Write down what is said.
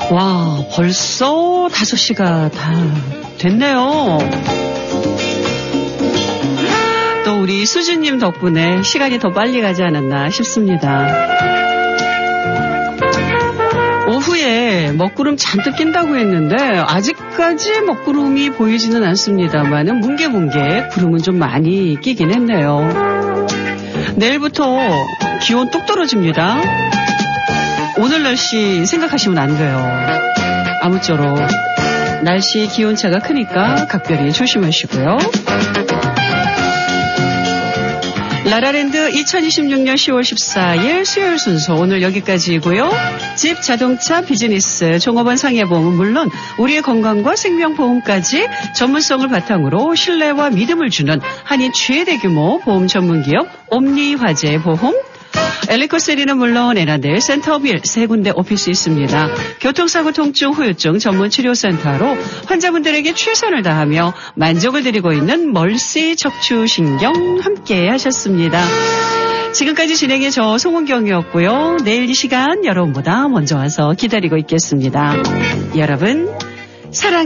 와, 벌써 5시가 다 됐네요. 또 우리 수진님 덕분에 시간이 더 빨리 가지 않았나 싶습니다. 오후에 먹구름 잔뜩 낀다고 했는데 아직까지 먹구름이 보이지는 않습니다만은 뭉게뭉게 구름은 좀 많이 끼긴 했네요. 내일부터 기온 뚝 떨어집니다. 오늘 날씨 생각하시면 안 돼요. 아무쪼록 날씨 기온차가 크니까 각별히 조심하시고요. 라라랜드 2026년 10월 14일 수요일 순서 오늘 여기까지이고요. 집, 자동차, 비즈니스, 종업원 상해보험은 물론 우리의 건강과 생명보험까지 전문성을 바탕으로 신뢰와 믿음을 주는 한인 최대 규모 보험 전문기업 옴니화재보험, 엘리코셀리는 물론 에나델, 센터빌 세 군데 오피스 있습니다. 교통사고, 통증, 후유증 전문치료센터로 환자분들에게 최선을 다하며 만족을 드리고 있는 멀시 척추신경 함께 하셨습니다. 지금까지 진행의 저 송은경이었고요. 내일 이 시간 여러분보다 먼저 와서 기다리고 있겠습니다. 여러분 사랑